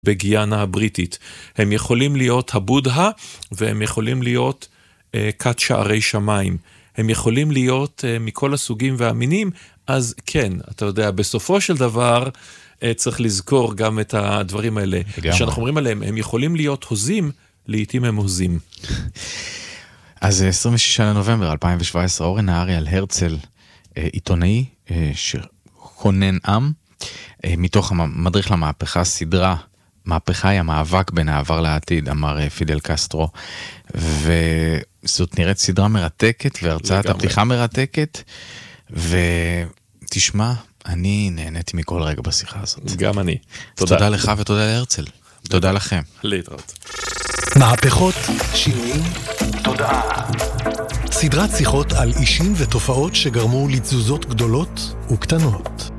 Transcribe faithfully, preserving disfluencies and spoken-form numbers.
בגיאנה הבריטית. הם יכולים להיות הבודה, והם יכולים להיות אה, כת שערי שמיים. הם יכולים להיות אה, מכל הסוגים והמינים, אז כן, אתה יודע, בסופו של דבר אה, צריך לזכור גם את הדברים האלה. כשאנחנו אומרים עליהם, הם יכולים להיות הוזים, לעתים הם הוזים. אז עשרים ושישה לנובמבר אלפיים שבע עשרה, אורן נהרי על הרצל, עיתונאי שכונן עם, מתוך המדריך למהפכה, סדרה, מהפכה היא המאבק בין העבר לעתיד, אמר פידל קסטרו, וזאת נראית סדרה מרתקת, והרצאת הפתיחה מרתקת, ותשמע, אני נהניתי מכל רגע בשיחה הזאת. גם אני. תודה. תודה לך ותודה להרצל. תודה לכם. להתראות. מהפכות, שינויים, תודעה. סדרת שיחות על אישים ותופעות שגרמו לתזוזות גדולות וקטנות.